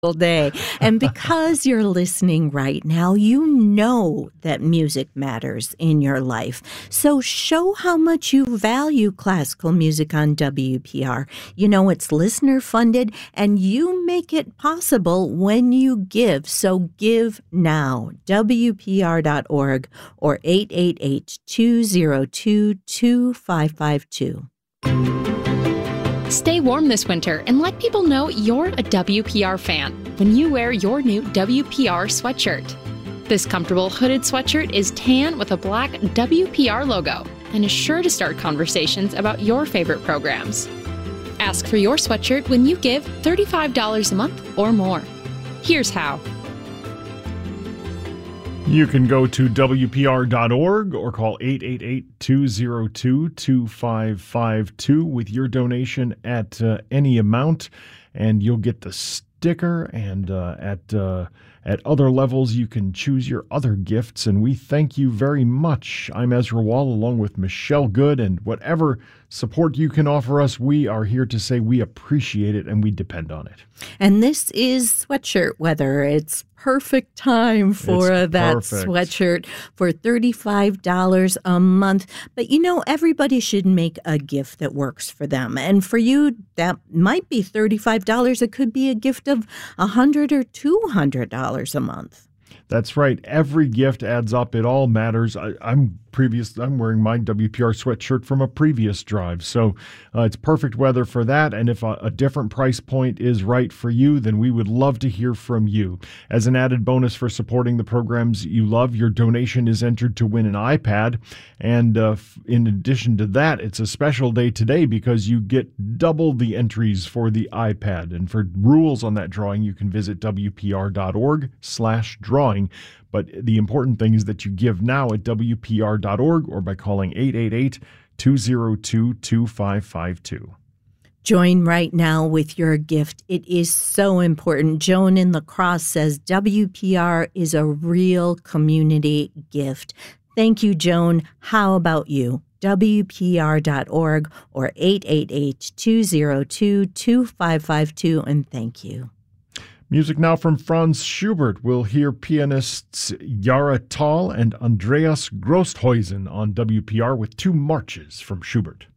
day. And because you're listening right now, you know that music matters in your life. So show how much you value classical music on WPR. You know it's listener funded and you make it possible when you give. So give now. WPR.org or 888-202-2552. Stay warm this winter and let people know you're a WPR fan when you wear your new WPR sweatshirt. This comfortable hooded sweatshirt is tan with a black WPR logo and is sure to start conversations about your favorite programs. Ask for your sweatshirt when you give $35 a month or more. Here's how. You can go to WPR.org or call 888-202-2552 with your donation at any amount, and you'll get the sticker. And at other levels, you can choose your other gifts, and we thank you very much. I'm Ezra Wall along with Michelle Good, and whatever support you can offer us, we are here to say we appreciate it and we depend on it. And this is sweatshirt weather. It's perfect time for that sweatshirt for $35 a month. But you know, everybody should make a gift that works for them. And for you, that might be $35. It could be a gift of $100 or $200 a month. That's right. Every gift adds up. It all matters. I'm wearing my WPR sweatshirt from a previous drive. So it's perfect weather for that. And if a different price point is right for you, then we would love to hear from you. As an added bonus for supporting the programs you love, your donation is entered to win an iPad. And in addition to that, it's a special day today because you get double the entries for the iPad. And for rules on that drawing, you can visit WPR.org/drawing. But the important thing is that you give now at WPR.org or by calling 888-202-2552. Join right now with your gift. It is so important. Joan in La Crosse says WPR is a real community gift. Thank you, Joan. How about you? WPR.org or 888-202-2552, and thank you. Music now from Franz Schubert. We'll hear pianists Yara Thal and Andreas Grosthuizen on WPR with two marches from Schubert.